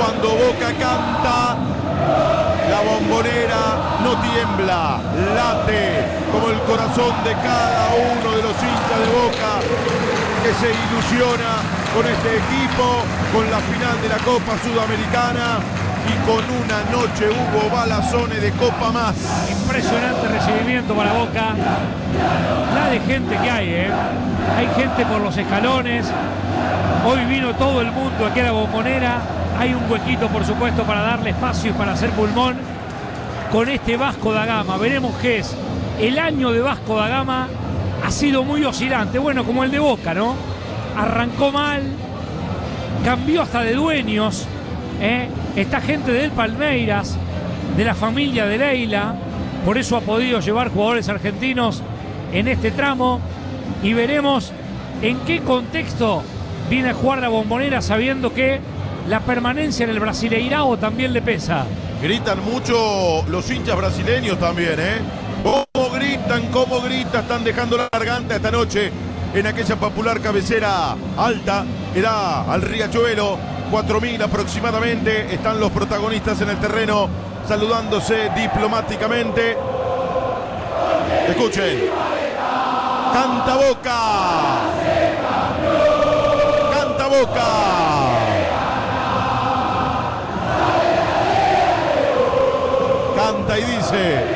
Cuando Boca canta, la Bombonera no tiembla, late como el corazón de cada uno de los hinchas de Boca que se ilusiona con este equipo, con la final de la Copa Sudamericana y con una noche Hugo Balazone de Copa más. Impresionante recibimiento para Boca. La de gente que hay, hay gente por los escalones. Hoy vino todo el mundo aquí a la Bombonera. Hay un huequito, por supuesto, para darle espacio y para hacer pulmón con este Vasco da Gama. Veremos qué es. El año de Vasco da Gama ha sido muy oscilante, bueno, como el de Boca, ¿no? Arrancó mal, cambió hasta de dueños, Esta gente del Palmeiras, de la familia de Leila, por eso ha podido llevar jugadores argentinos en este tramo, y veremos en qué contexto viene a jugar la Bombonera, sabiendo que la permanencia en el Brasileirao también le pesa. Gritan mucho los hinchas brasileños también, cómo gritan, están dejando la garganta esta noche en aquella popular cabecera alta que da al Riachuelo. 4.000 aproximadamente, están los protagonistas en el terreno saludándose diplomáticamente. Escuchen, canta Boca, canta Boca. Canta y dice: